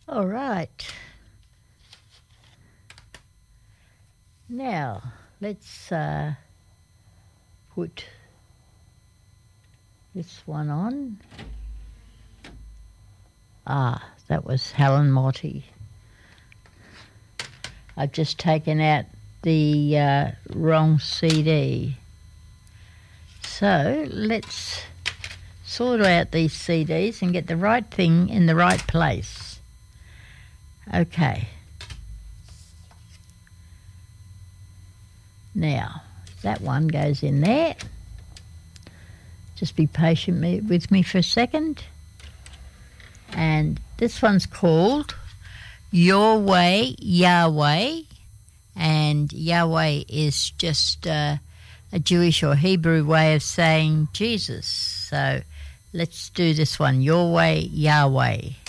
All right. Now, let's put this one on. That was Helen Motti. I've just taken out the wrong CD. So let's sort out these CDs and get the right thing in the right place. Okay. Now, that one goes in there. Just be patient with me for a second. And this one's called Your Way, Yahweh. And Yahweh is just a Jewish or Hebrew way of saying Jesus. So let's do this one, Your Way, Yahweh.